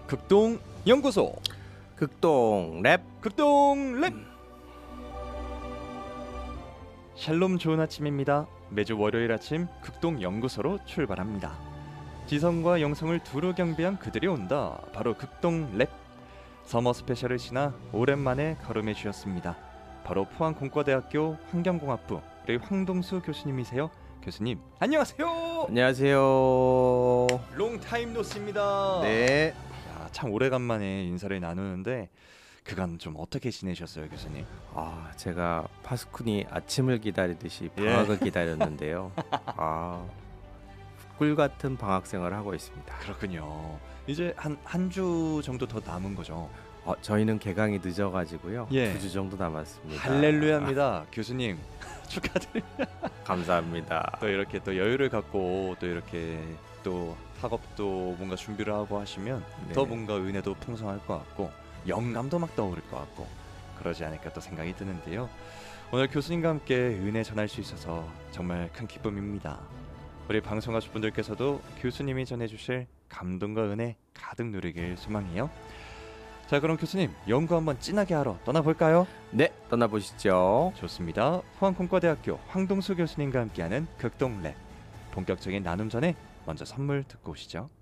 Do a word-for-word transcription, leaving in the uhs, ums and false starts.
극동 연구소 극동 랩 극동 랩 샬롬 좋은 아침입니다. 매주 월요일 아침 극동 연구소로 출발합니다. 지성과 영성을 두루 경배한 그들이 온다. 바로 극동 랩 서머 스페셜을 지나 오랜만에 걸음해 주셨습니다. 바로 포항공과대학교 환경공학부 우리 황동수 교수님이세요. 교수님 안녕하세요. 안녕하세요. 롱타임 노스입니다. 네. 야, 참 오래간만에 인사를 나누는데 그간 좀 어떻게 지내셨어요, 교수님? 아, 제가 파스쿠니 아침을 기다리듯이 방학을 예. 기다렸는데요. 아, 꿀 같은 방학 생활을 하고 있습니다. 그렇군요. 이제 한 한 주 정도 더 남은 거죠. 어, 저희는 개강이 늦어가지고요. 예. 두 주 정도 남았습니다. 할렐루야입니다. 교수님 축하드립니다. 감사합니다. 또 이렇게 또 여유를 갖고 또 이렇게 또 학업도 뭔가 준비를 하고 하시면 네. 더 뭔가 은혜도 풍성할 것 같고 영감도 막 떠오를 것 같고 그러지 않을까 또 생각이 드는데요. 오늘 교수님과 함께 은혜 전할 수 있어서 정말 큰 기쁨입니다. 우리 방송하실 분들께서도 교수님이 전해주실 감동과 은혜 가득 누리길 소망해요. 자, 그럼 교수님 연구 한번 진하게 하러 떠나볼까요? 네, 떠나보시죠. 좋습니다. 포항공과대학교 황동수 교수님과 함께하는 극동랩 본격적인 나눔 전에 먼저 선물 듣고 오시죠.